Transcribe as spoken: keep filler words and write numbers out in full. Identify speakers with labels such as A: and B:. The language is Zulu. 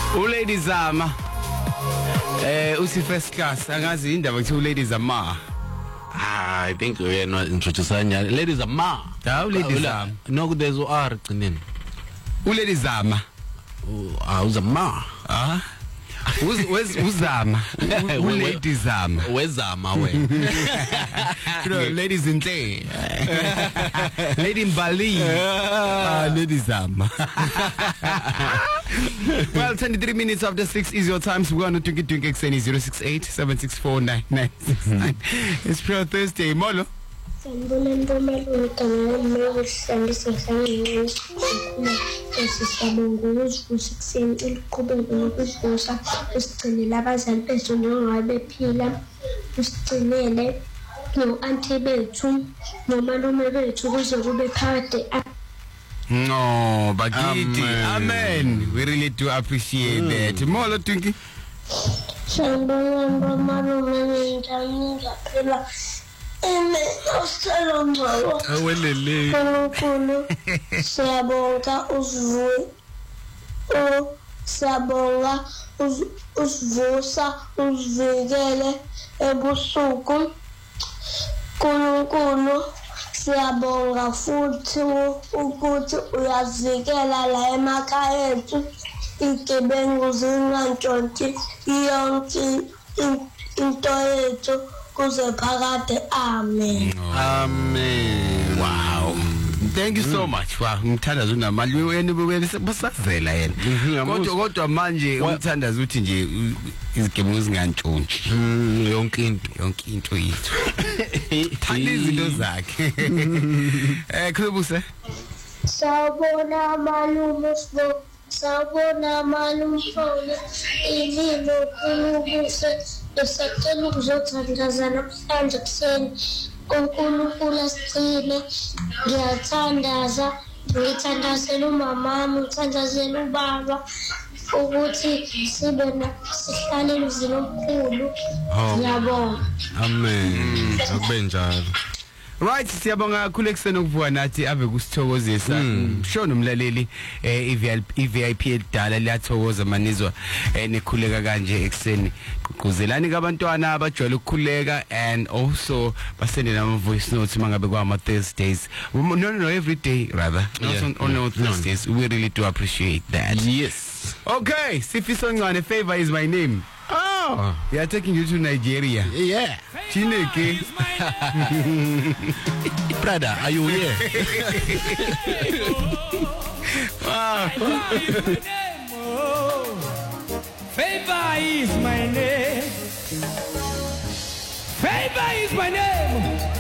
A: uLady Zama eh usi first class angazi indaba ukuthi uLady Zama.
B: Ah, I think we are not introducing Lady Zama.
A: Da uLady Zama.
B: No, there's o R gcineni.
A: uLady Zama.
B: Ah, uZama.
A: Ah. Who's where's Uzama? uLady Zama.
B: Wezama we.
A: You know, ladies in there. Lady in Bali. Ah, Lady Zama. Well, twenty-three minutes after six is your time. So we're going to Twinkie Twinkie X N zero six eight seven six four nine nine six nine. It's Pure Thursday. Molo.
C: Sanibona ntomalota ngalo sandisa sangini sisabonga ukuvusa kuseni eliqhubeka nokuvusa usigcinele abazali bethu njengoba bephila usigcinele no auntie bethu nomalume bethu kuze kube phakade.
A: No, Bagiti. Amen. We really do appreciate mm. that. Molo Twinkie.
C: Sanibona ntomalume njani ngaphela. Eme ostalomba
A: awelele
C: khulu siyabonga uzivu o siyabonga uzivusa uzivikele ebusuku kuNkulunkulu siyabonga futhi ukuthi uyazivikela la emakhaya ethu igebengu zingantshonti yonke into yethu kuze phakade. Amen.
A: Amen. Wow. Thank you so much. Wow, umthandazo unamali wena besazela yena. Kodwa kodwa manje umthandazo uthi nje izigebengu ezingantshontshe.
B: Yonke into,
A: yonke into yethu. Thanda izinto zakhe. Eh khulubuse.
C: Sawubona malume sibo. Sawubona malume phone. Ililo khulubuse. Esacela ukuzothandaza namhlanje kuseni uNkulunkulu asigcine. Ngiyathandaza ngithandazela umama ngithandazela ubaba ukuthi sibe sihlale emzini omkhulu. Ngiyabonga.
B: Amen. Akube njalo.
A: Right, siyabonga kakhulu ekseni ukuvuka nathi ave kusithokozisa. Sho nomlaleli eh I V I P edala liyathokoza manizwa eh nekhuleka kanje ekseni. Gquzelani kabantwana abajwayele ukukhuleka and also basende nama voice notes mangabe kwama Thursdays. No no no every day rather.
B: Yeah.
A: Not on, on Thursdays. We really do appreciate that.
B: Yes.
A: Okay, Sifiso Ncwane, Favor is my name.
B: Oh,
A: we are taking you to Nigeria.
B: Yeah.
A: Chineke.
B: Brother, are you here?
A: Wow.
D: Favor is my name. Favor is my name.